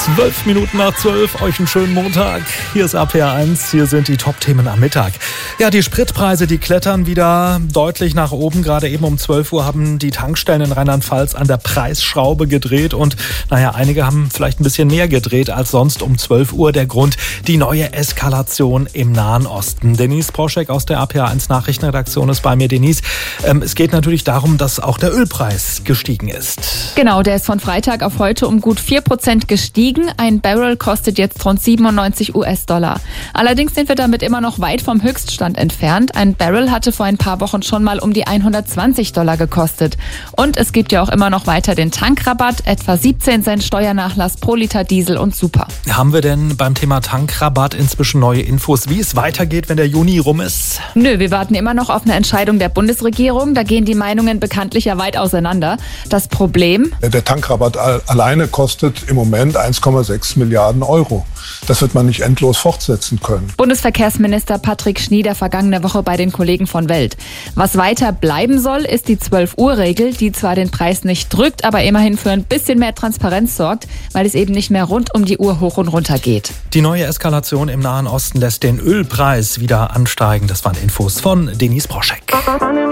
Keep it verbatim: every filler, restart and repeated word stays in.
Zwölf Minuten nach zwölf, euch einen schönen Montag. Hier ist A P R eins, hier sind die Top-Themen am Mittag. Ja, die Spritpreise, die klettern wieder deutlich nach oben. Gerade eben um zwölf Uhr haben die Tankstellen in Rheinland-Pfalz an der Preisschraube gedreht. Und naja, einige haben vielleicht ein bisschen mehr gedreht als sonst um zwölf Uhr. Der Grund, die neue Eskalation im Nahen Osten. Denise Proschek aus der A P R eins Nachrichtenredaktion ist bei mir. Denise, ähm, es geht natürlich darum, dass auch der Ölpreis gestiegen ist. Genau, der ist von Freitag auf heute um gut vier Prozent gestiegen. Ein Barrel kostet jetzt rund siebenundneunzig US-Dollar. Allerdings sind wir damit immer noch weit vom Höchststand entfernt. Ein Barrel hatte vor ein paar Wochen schon mal um die hundertzwanzig Dollar gekostet. Und es gibt ja auch immer noch weiter den Tankrabatt, etwa siebzehn Cent Steuernachlass pro Liter Diesel und Super. Haben wir denn beim Thema Tankrabatt inzwischen neue Infos, wie es weitergeht, wenn der Juni rum ist? Nö, wir warten immer noch auf eine Entscheidung der Bundesregierung. Da gehen die Meinungen bekanntlich ja weit auseinander. Das Problem? Der Tankrabatt alleine kostet im Moment eins Komma sechs Milliarden Euro. Das wird man nicht endlos fortsetzen können. Bundesverkehrsminister Patrick Schnieder vergangene Woche bei den Kollegen von Welt. Was weiter bleiben soll, ist die zwölf Uhr Regel, die zwar den Preis nicht drückt, aber immerhin für ein bisschen mehr Transparenz sorgt, weil es eben nicht mehr rund um die Uhr hoch und runter geht. Die neue Eskalation im Nahen Osten lässt den Ölpreis wieder ansteigen. Das waren Infos von Denise Proschek.